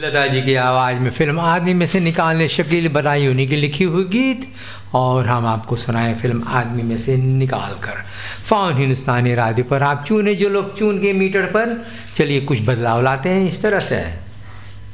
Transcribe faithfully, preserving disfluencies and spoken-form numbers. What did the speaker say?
लता जी की आवाज़ में फिल्म आदमी में से निकालने शकील बनाई उन्हीं की लिखी हुई गीत, और हम आपको सुनाए फिल्म आदमी में से निकाल कर। फाउन हिंदुस्तानी रेडियो पर आप चुने जो लोग चुन के मीटर पर। चलिए कुछ बदलाव लाते हैं इस तरह से।